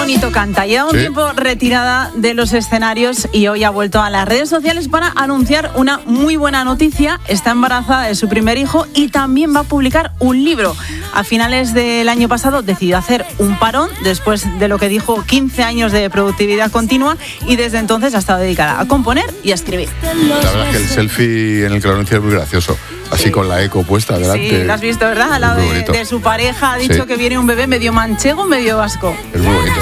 bonito canta. Lleva un tiempo retirada de los escenarios y hoy ha vuelto a las redes sociales para anunciar una muy buena noticia. Está embarazada de su primer hijo y también va a publicar un libro. A finales del año pasado decidió hacer un parón después de lo que dijo 15 años de productividad continua y desde entonces ha estado dedicada a componer y a escribir. La verdad es que el selfie en el que lo anuncia es muy gracioso. Así con la eco puesta delante. Sí, lo has visto, ¿verdad? Al lado de su pareja ha dicho que viene un bebé medio manchego, medio vasco. Es muy bonito.